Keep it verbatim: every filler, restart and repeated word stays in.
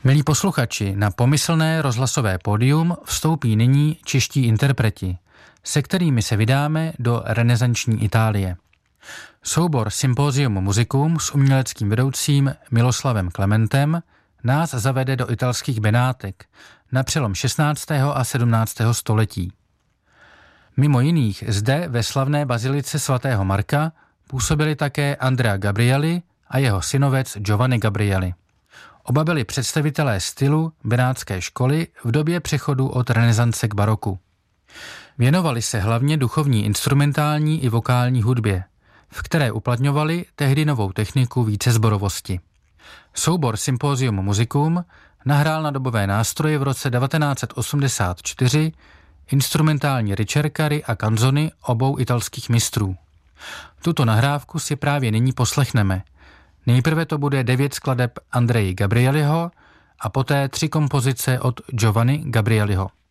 Milí posluchači, na pomyslné rozhlasové pódium vstoupí nyní čeští interpreti, se kterými se vydáme do renesanční Itálie. Soubor Symposium Musicum s uměleckým vedoucím Miloslavem Klementem nás zavede do italských Benátek na přelom šestnáctého a sedmnáctého století. Mimo jiných zde ve slavné bazilice svatého Marka působili také Andrea Gabrieli a jeho synovec Giovanni Gabrieli. Oba byli představitelé stylu benátské školy v době přechodu od renesance k baroku. Věnovali se hlavně duchovní instrumentální i vokální hudbě, v které uplatňovali tehdy novou techniku vícesborovosti. Soubor Symposium Musicum nahrál na dobové nástroje v roce devatenáct osmdesát čtyři instrumentální ricercary a canzony obou italských mistrů. Tuto nahrávku si právě nyní poslechneme. Nejprve to bude devět skladeb Andreji Gabrieliho a poté tři kompozice od Giovanni Gabrieliho.